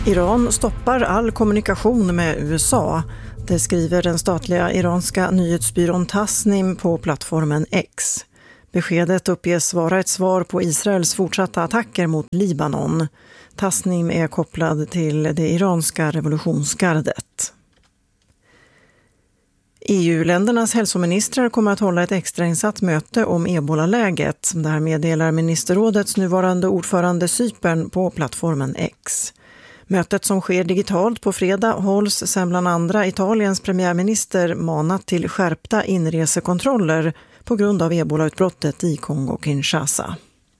Iran stoppar all kommunikation med USA. Det skriver den statliga iranska nyhetsbyrån Tasnim på plattformen X. Beskedet uppges vara ett svar på Israels fortsatta attacker mot Libanon. Tasnim är kopplad till det iranska revolutionsgardet. EU-ländernas hälsoministrar kommer att hålla ett extrainsatt möte om ebola-läget. Det här meddelar ministerrådets nuvarande ordförande Cypern på plattformen X. Mötet som sker digitalt på fredag hålls sedan bland andra Italiens premiärminister manat till skärpta inresekontroller på grund av ebolautbrottet i Kongo-Kinshasa.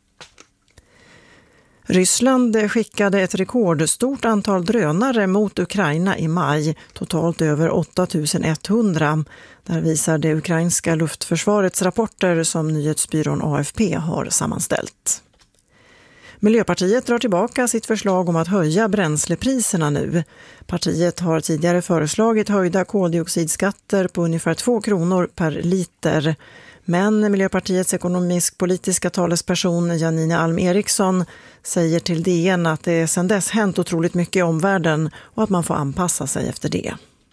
Ryssland skickade ett rekordstort antal drönare mot Ukraina i maj, totalt över 8100. Där visar det ukrainska luftförsvarets rapporter som nyhetsbyrån AFP har sammanställt. Miljöpartiet drar tillbaka sitt förslag om att höja bränslepriserna nu. Partiet har tidigare föreslagit höjda koldioxidskatter på ungefär 2 kronor per liter. Men Miljöpartiets ekonomisk-politiska talesperson Janine Alm Eriksson säger till DN att det sedan dess hänt otroligt mycket i omvärlden och att man får anpassa sig efter det.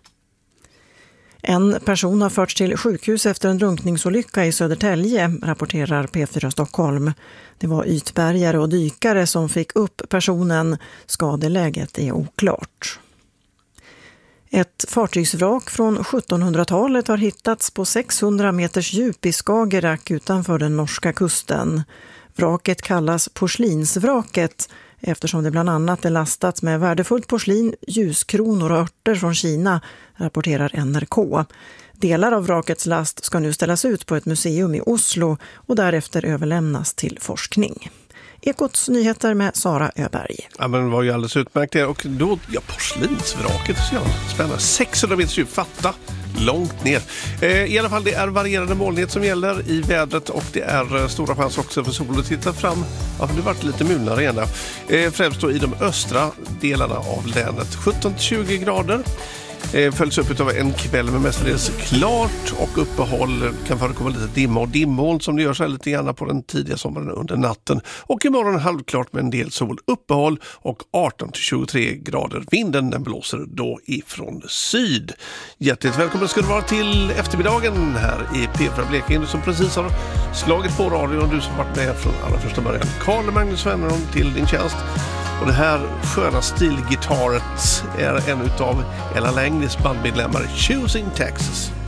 En person har förts till sjukhus efter en drunkningsolycka i Södertälje, rapporterar P4 Stockholm. Det var ytbärgare och dykare som fick upp personen. Skadeläget är oklart. Ett fartygsvrak från 1700-talet har hittats på 600 meters djup i Skagerrak utanför den norska kusten. Vraket kallas porslinsvraket eftersom det bland annat är lastat med värdefullt porslin, ljuskronor och örter från Kina, rapporterar NRK. Delar av vrakets last ska nu ställas ut på ett museum i Oslo och därefter överlämnas till forskning. Ekots nyheter med Sara Öberg. Ja, men det var ju alldeles utmärkt det. Och då, porslinsvraket, så spännande. 600 meter djup, fatta. Långt ner. I alla fall, det är varierande molnighet som gäller i vädret och det är stora chans också för sol att titta fram. Ja, det har varit lite mulnare igen. Främst då i de östra delarna av länet. 17-20 grader. Följs upp av en kväll med mestadels klart och uppehåll. Kan förekomma lite dimma och dimmoln som det gör så här lite grann på den tidiga sommaren under natten. Och imorgon halvklart med en del sol, uppehåll och 18-23 grader. Vinden den blåser då ifrån syd. Hjärtligt välkommen ska du vara till eftermiddagen här i P4 Blekinge som precis har slagit på radion och du som varit med från allra första början. Carl Magnus Wennerholm till din tjänst. Och det här sköna stilgitarret är en utav Ella Langley's bandmedlemmar, Choosing Texas.